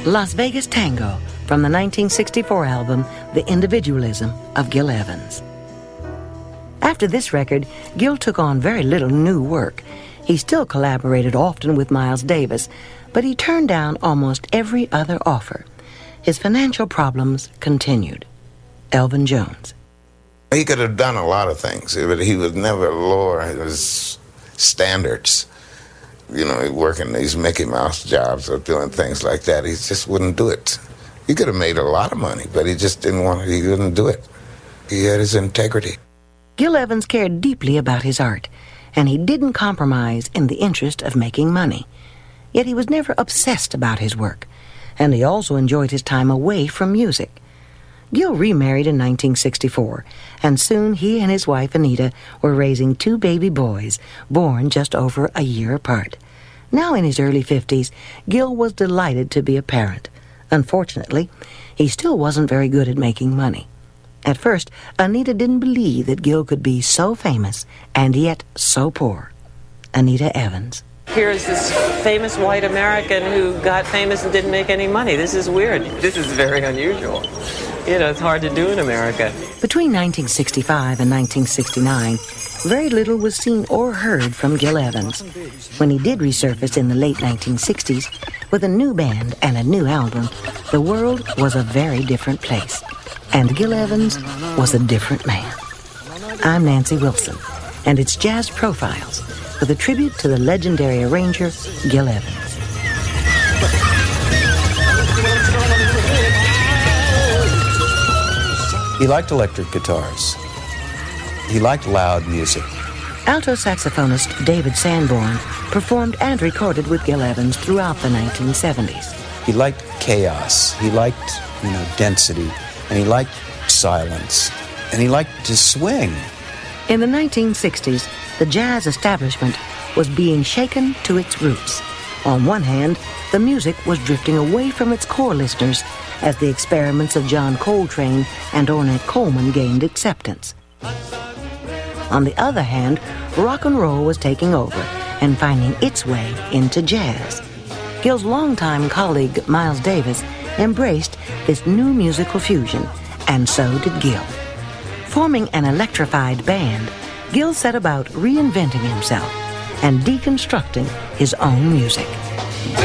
Las Vegas Tango from the 1964 album The Individualism of Gil Evans. After this record, Gil took on very little new work. He still collaborated often with Miles Davis, but he turned down almost every other offer. His financial problems continued. Elvin Jones. He could have done a lot of things, but he would never lower his standards. You know, working these Mickey Mouse jobs or doing things like that. He just wouldn't do it. He could have made a lot of money, but he just didn't want it. He wouldn't do it. He had his integrity. Gil Evans cared deeply about his art, and he didn't compromise in the interest of making money. Yet he was never obsessed about his work, and he also enjoyed his time away from music. Gil remarried in 1964, and soon he and his wife Anita were raising 2 baby boys, born just over a year apart. Now in his early 50s, Gil was delighted to be a parent. Unfortunately, he still wasn't very good at making money. At first, Anita didn't believe that Gil could be so famous and yet so poor. Anita Evans. Here's this famous white American who got famous and didn't make any money. This is weird. This is very unusual. You know, it's hard to do in America. Between 1965 and 1969, very little was seen or heard from Gil Evans. When he did resurface in the late 1960s with a new band and a new album, the world was a very different place. And Gil Evans was a different man. I'm Nancy Wilson, and it's Jazz Profiles with a tribute to the legendary arranger, Gil Evans. He liked electric guitars. He liked loud music. Alto saxophonist David Sanborn performed and recorded with Gil Evans throughout the 1970s. He liked chaos. He liked, density. And he liked silence. And he liked to swing. In the 1960s, the jazz establishment was being shaken to its roots. On one hand, the music was drifting away from its core listeners as the experiments of John Coltrane and Ornette Coleman gained acceptance. On the other hand, rock and roll was taking over and finding its way into jazz. Gil's longtime colleague, Miles Davis, embraced this new musical fusion, and so did Gil. Forming an electrified band, Gil set about reinventing himself and deconstructing his own music.